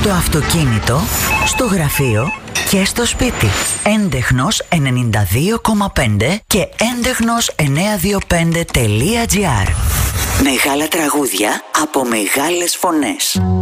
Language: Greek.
Στο αυτοκίνητο, στο γραφείο και στο σπίτι. Έντεχνος 92,5 και έντεχνος 925.gr. Μεγάλα τραγούδια από μεγάλες φωνές.